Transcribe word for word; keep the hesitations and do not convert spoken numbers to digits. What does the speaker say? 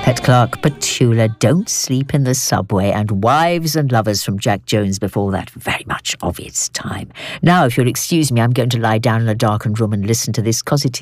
Het Clark Petula, Don't Sleep in the Subway, and Wives and Lovers from Jack Jones before that, very much of its time. Now, if you'll excuse me, I'm going to lie down in a darkened room and listen to this, 'cause it